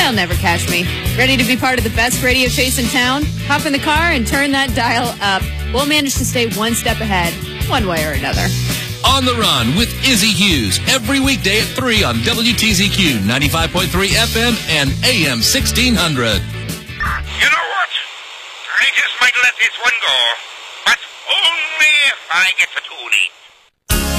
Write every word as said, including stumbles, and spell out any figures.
They'll never catch me. Ready to be part of the best radio chase in town? Hop in the car and turn that dial up. We'll manage to stay one step ahead, one way or another. On the Run with Izzy Hughes, every weekday at three on W T Z Q ninety-five point three F M and A M sixteen hundred. You know what? I just might let this one go, but only if I get the toonie.